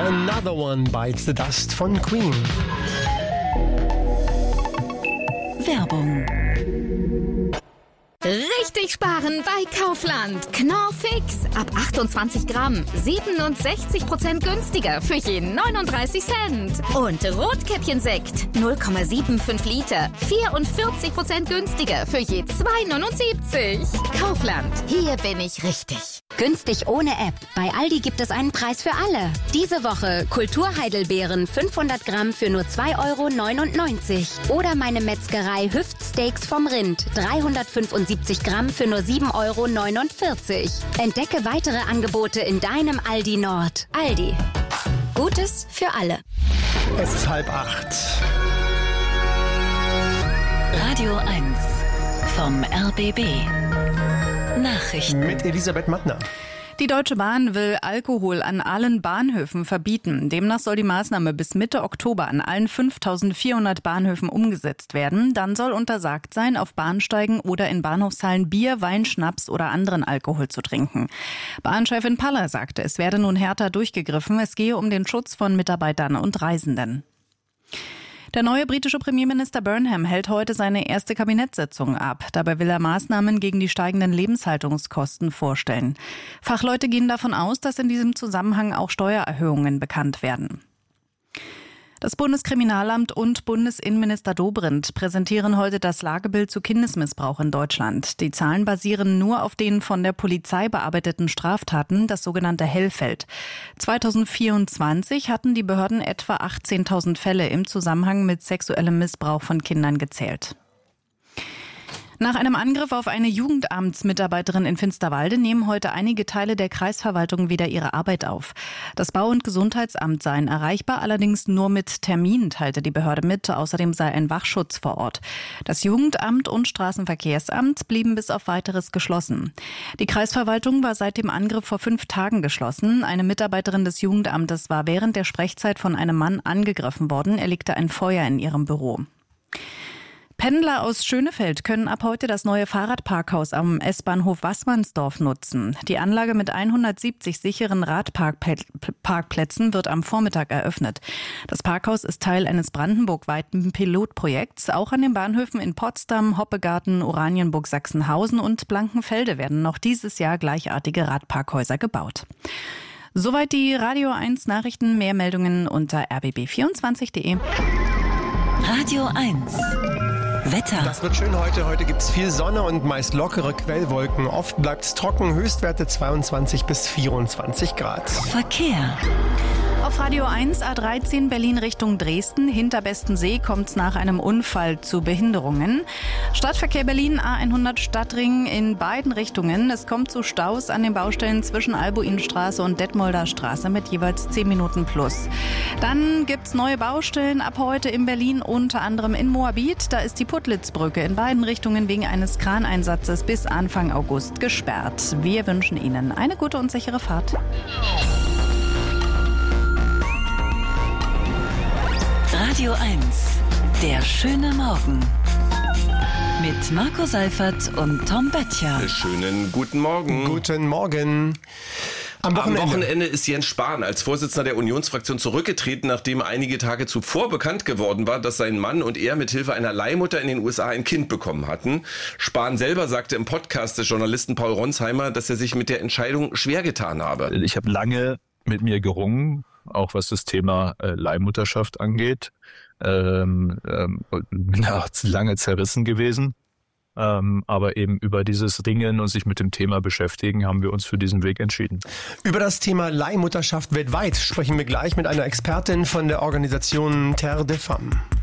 Another One Bites the Dust von Queen. Werbung. Richtig sparen bei Kaufland. Knorr Fix. Ab 28 Gramm. 67% günstiger für je 39 Cent. Und Rotkäppchensekt. 0,75 Liter. 44% günstiger für je 2,79. Kaufland. Hier bin ich richtig. Günstig ohne App. Bei Aldi gibt es einen Preis für alle. Diese Woche Kulturheidelbeeren 500 Gramm für nur 2,99 €. Oder meine Metzgerei Hüftsteaks vom Rind 375 Gramm für nur 7,49 €. Entdecke weitere Angebote in deinem Aldi Nord. Aldi. Gutes für alle. Es ist 7:30. Radio 1 vom RBB. Nachrichten. Mit Elisabeth Mattner. Die Deutsche Bahn will Alkohol an allen Bahnhöfen verbieten. Demnach soll die Maßnahme bis Mitte Oktober an allen 5.400 Bahnhöfen umgesetzt werden. Dann soll untersagt sein, auf Bahnsteigen oder in Bahnhofshallen Bier, Wein, Schnaps oder anderen Alkohol zu trinken. Bahnchefin Paller sagte, es werde nun härter durchgegriffen. Es gehe um den Schutz von Mitarbeitern und Reisenden. Der neue britische Premierminister Burnham hält heute seine erste Kabinettssitzung ab. Dabei will er Maßnahmen gegen die steigenden Lebenshaltungskosten vorstellen. Fachleute gehen davon aus, dass in diesem Zusammenhang auch Steuererhöhungen bekannt werden. Das Bundeskriminalamt und Bundesinnenminister Dobrindt präsentieren heute das Lagebild zu Kindesmissbrauch in Deutschland. Die Zahlen basieren nur auf den von der Polizei bearbeiteten Straftaten, das sogenannte Hellfeld. 2024 hatten die Behörden etwa 18.000 Fälle im Zusammenhang mit sexuellem Missbrauch von Kindern gezählt. Nach einem Angriff auf eine Jugendamtsmitarbeiterin in Finsterwalde nehmen heute einige Teile der Kreisverwaltung wieder ihre Arbeit auf. Das Bau- und Gesundheitsamt seien erreichbar, allerdings nur mit Termin, teilte die Behörde mit. Außerdem sei ein Wachschutz vor Ort. Das Jugendamt und Straßenverkehrsamt blieben bis auf Weiteres geschlossen. Die Kreisverwaltung war seit dem Angriff vor 5 Tagen geschlossen. Eine Mitarbeiterin des Jugendamtes war während der Sprechzeit von einem Mann angegriffen worden. Er legte ein Feuer in ihrem Büro. Pendler aus Schönefeld können ab heute das neue Fahrradparkhaus am S-Bahnhof Waßmannsdorf nutzen. Die Anlage mit 170 sicheren Radparkplätzen wird am Vormittag eröffnet. Das Parkhaus ist Teil eines brandenburgweiten Pilotprojekts. Auch an den Bahnhöfen in Potsdam, Hoppegarten, Oranienburg, Sachsenhausen und Blankenfelde werden noch dieses Jahr gleichartige Radparkhäuser gebaut. Soweit die Radio 1 Nachrichten. Mehr Meldungen unter rbb24.de. Radio 1. Wetter. Das wird schön heute. Heute gibt es viel Sonne und meist lockere Quellwolken. Oft bleibt es trocken. Höchstwerte 22 bis 24 Grad. Verkehr. Auf Radio 1 A13 Berlin Richtung Dresden. Hinter Bestensee kommt es nach einem Unfall zu Behinderungen. Stadtverkehr Berlin A100 Stadtring in beiden Richtungen. Es kommt zu Staus an den Baustellen zwischen Albuinstraße und Detmolder Straße mit jeweils 10 Minuten plus. Dann gibt es neue Baustellen ab heute in Berlin, unter anderem in Moabit. Da ist die Puttlitzbrücke in beiden Richtungen wegen eines Kraneinsatzes bis Anfang August gesperrt. Wir wünschen Ihnen eine gute und sichere Fahrt. Radio 1. Der schöne Morgen. Mit Marco Seifert und Tom Böttcher. Schönen guten Morgen. Guten Morgen. Am Wochenende ist Jens Spahn als Vorsitzender der Unionsfraktion zurückgetreten, nachdem einige Tage zuvor bekannt geworden war, dass sein Mann und er mithilfe einer Leihmutter in den USA ein Kind bekommen hatten. Spahn selber sagte im Podcast des Journalisten Paul Ronsheimer, dass er sich mit der Entscheidung schwer getan habe. Ich habe lange mit mir gerungen, auch was das Thema Leihmutterschaft angeht. Bin auch lange zerrissen gewesen. Aber eben über dieses Ringen und sich mit dem Thema beschäftigen, haben wir uns für diesen Weg entschieden. Über das Thema Leihmutterschaft weltweit sprechen wir gleich mit einer Expertin von der Organisation Terre des Femmes.